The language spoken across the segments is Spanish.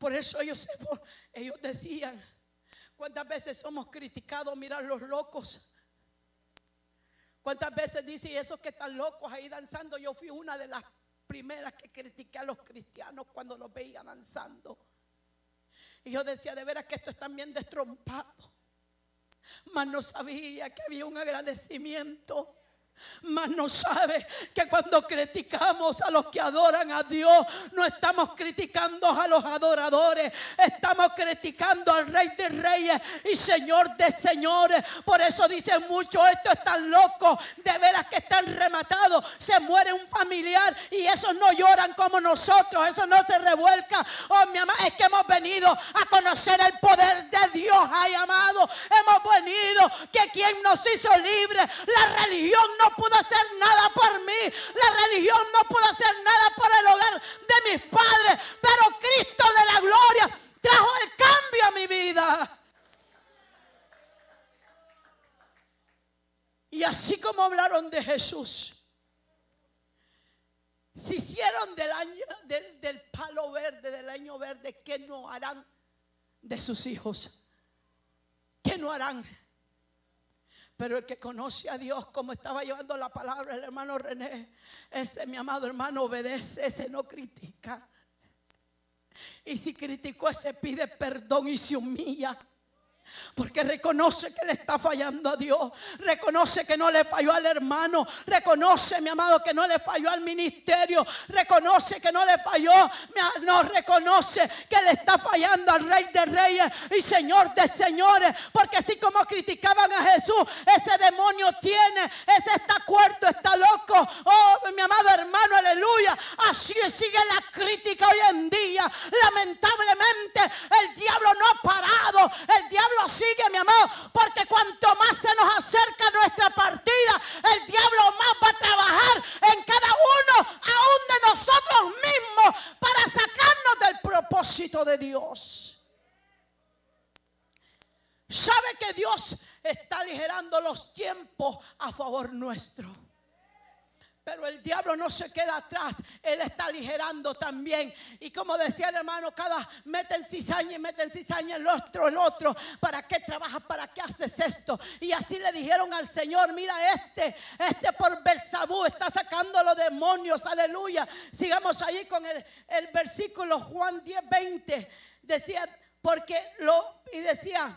Por eso ellos decían, ¿cuántas veces somos criticados? Mira los locos. ¿Cuántas veces dice, y esos que están locos ahí danzando? Yo fui una de las primeras que critiqué a los cristianos cuando los veía danzando. Y yo decía, de veras que estos están bien destrompados. Mas no sabía que había un agradecimiento. Mas no sabe que cuando criticamos a los que adoran a Dios, no estamos criticando a los adoradores, estamos criticando al Rey de Reyes y Señor de Señores. Por eso dicen muchos, estos están locos, de veras que están rematados. Se muere un familiar y esos no lloran como nosotros, eso no se revuelca. Oh mi amada, es que hemos venido a conocer el poder de Dios. Ay amado, hemos venido que quien nos hizo libres, la religión no pudo hacer nada por mí, la religión no pudo hacer nada por el hogar de mis padres, pero Cristo de la gloria trajo el cambio a mi vida. Y así como hablaron de Jesús, se hicieron del palo verde, del leño verde, ¿qué no harán de sus hijos? ¿Qué no harán? Pero el que conoce a Dios, como estaba llevando la palabra el hermano René, ese mi amado hermano obedece, ese no critica. Y si criticó, ese pide perdón y se humilla. Porque reconoce que le está fallando a Dios. Reconoce que no le falló al hermano. Reconoce, mi amado, que no le falló al ministerio. Reconoce que no le falló. No, reconoce que le está fallando al Rey de Reyes y Señor de Señores. Porque así como criticaban a Jesús, ese demonio tiene, ese está cuerdo, está loco. Oh, mi amado hermano, aleluya. Así sigue la crítica hoy en día. Lamentablemente el diablo no ha parado. El diablo sigue, mi amado, porque cuanto más se nos acerca nuestra partida, el diablo más va a trabajar en cada uno, aún de nosotros mismos, para sacarnos del propósito de Dios. ¿Sabe que Dios está aligerando los tiempos a favor nuestro? Pero el diablo no se queda atrás. Él está aligerando también. Y como decía el hermano, meten cizaña el otro. ¿Para qué trabajas? ¿Para qué haces esto? Y así le dijeron al Señor, mira este por Beelzebú está sacando los demonios. Aleluya. Sigamos ahí con el versículo Juan 10:20. Decía, y decía,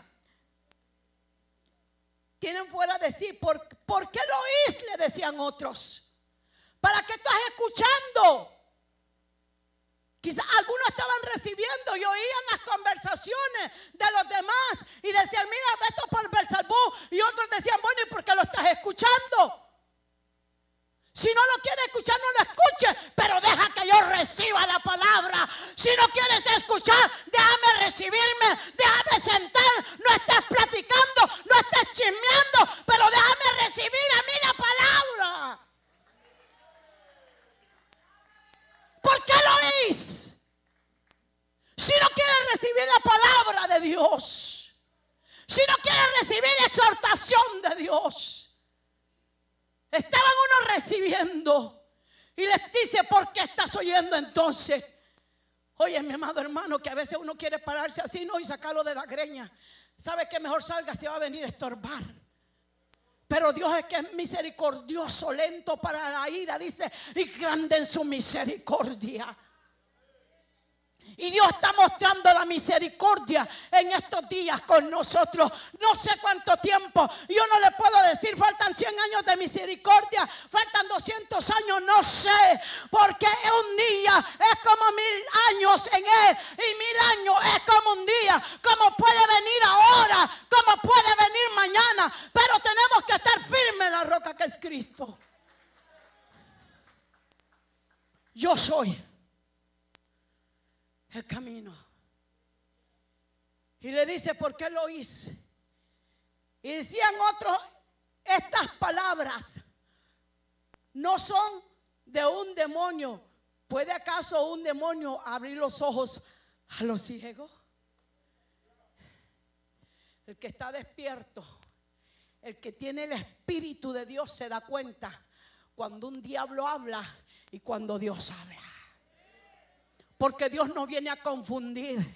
tienen fuera de sí. ¿Por qué lo oís? Le decían otros. ¿Para qué estás escuchando? Quizás algunos estaban recibiendo y oían las conversaciones de los demás y decían, mira, esto por Beelzebú. Y otros decían, bueno, ¿y por qué lo estás escuchando? Si no lo quieres escuchar, no lo escuches, pero deja que yo reciba la palabra. Si no quieres escuchar, déjame recibirme, déjame sentar. No estés platicando, no estés chismeando, pero déjame recibir a mí la palabra. ¿Por qué lo oís? Si no quieres recibir la palabra de Dios, si no quieres recibir exhortación de Dios, estaban unos recibiendo y les dice, ¿por qué estás oyendo entonces? Oye, mi amado hermano, que a veces uno quiere pararse así, no, y sacarlo de la greña. ¿Sabe que mejor salga si va a venir a estorbar? Pero Dios es que es misericordioso, lento para la ira, dice, y grande en su misericordia. Y Dios está mostrando la misericordia en estos días con nosotros. No sé cuánto tiempo. Yo no le puedo decir, faltan 100 años de misericordia, faltan 200 años, no sé. Porque un día es como 1000 años en Él. Y 1000 años es como un día. Como puede venir ahora, como puede venir mañana. Pero tenemos que estar firmes en la roca que es Cristo. Yo soy el camino. Y le dice, ¿por qué lo oís? Y decían otros, estas palabras no son de un demonio. ¿Puede acaso un demonio abrir los ojos a los ciegos? El que está despierto, el que tiene el Espíritu de Dios se da cuenta cuando un diablo habla y cuando Dios habla. Porque Dios no viene a confundir.